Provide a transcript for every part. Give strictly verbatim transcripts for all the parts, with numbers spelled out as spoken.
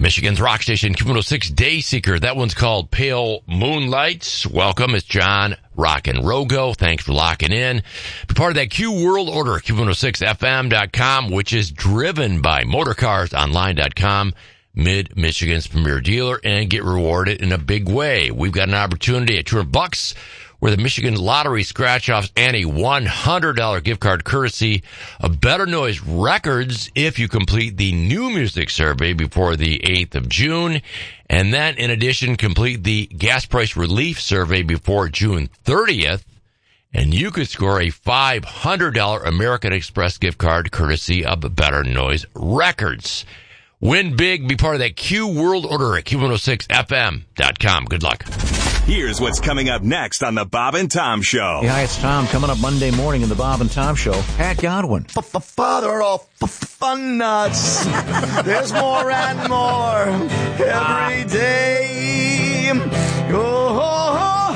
Michigan's rock station, Q one oh six Dayseeker. That one's called Pale Moonlights. Welcome. It's John Rockin' Rogo. Thanks for locking in. Be part of that Q World Order, Q one oh six F M dot com, which is driven by motorcars online dot com, Mid-Michigan's premier dealer, and get rewarded in a big way. We've got an opportunity at two hundred bucks where the Michigan Lottery scratch-offs and a one hundred dollars gift card courtesy of Better Noise Records if you complete the new music survey before the eighth of June. And then, in addition, complete the gas price relief survey before June thirtieth. And you could score a five hundred dollars American Express gift card courtesy of Better Noise Records. Win big, be part of that Q World Order at Q one oh six F M dot com. Good luck. Here's what's coming up next on the Bob and Tom Show. Hey, hi, it's Tom. Coming up Monday morning in the Bob and Tom Show, Pat Godwin. Father of fun nuts. There's more and more every day. Oh,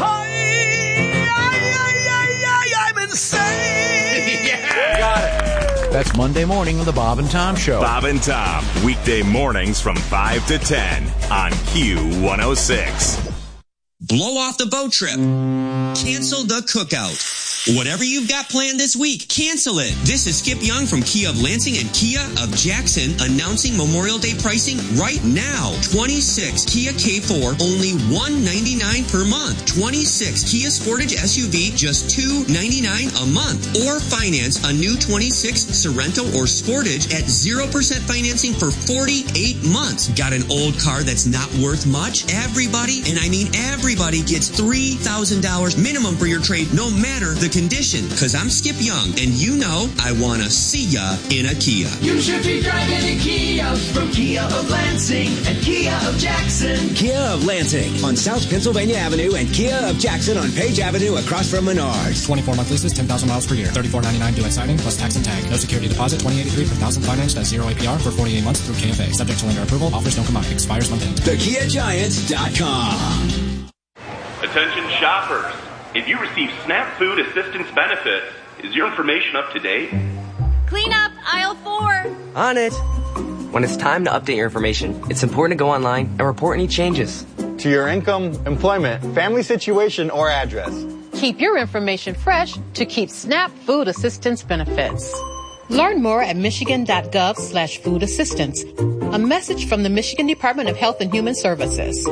I'm insane. Yeah. Got it. That's Monday morning on the Bob and Tom Show. Bob and Tom, weekday mornings from five to ten on Q one oh six. Blow off the boat trip. Cancel the cookout. Whatever you've got planned this week, cancel it. This is Skip Young from Kia of Lansing and Kia of Jackson announcing Memorial Day pricing right now. twenty-six Kia K four, only one hundred ninety-nine dollars per month. twenty-six Kia Sportage S U V, just two hundred ninety-nine dollars a month. Or finance a new twenty-six Sorento or Sportage at zero percent financing for forty-eight months. Got an old car that's not worth much? Everybody, and I mean everybody, gets three thousand dollars minimum for your trade, no matter the condition. Because I'm Skip Young, and you know I want to see ya in a Kia. You should be driving a Kia from Kia of Lansing and Kia of Jackson. Kia of Lansing on South Pennsylvania Avenue and Kia of Jackson on Page Avenue across from Menards. twenty-four month leases, ten thousand miles per year. thirty-four ninety-nine due at signing plus tax and tag. No security deposit, twenty eighty-three per thousand financed at zero A P R for forty-eight months through K F A. Subject to lender approval. Offers don't combine. Expires month end. the kia giant dot com. Attention shoppers. If you receive SNAP Food Assistance benefits, is your information up to date? Clean up aisle four. On it. When it's time to update your information, it's important to go online and report any changes. To your income, employment, family situation, or address. Keep your information fresh to keep SNAP Food Assistance benefits. Learn more at michigan.gov slash food assistance. A message from the Michigan Department of Health and Human Services.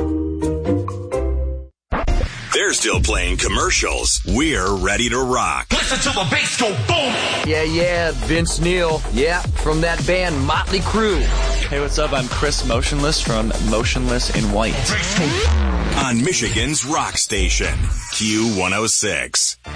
They're still playing commercials. We're ready to rock. Listen to the bass go boom. Yeah, yeah, Vince Neil. Yeah, from that band Motley Crue. Hey, what's up? I'm Chris Motionless from Motionless in White. On Michigan's rock station, Q one oh six.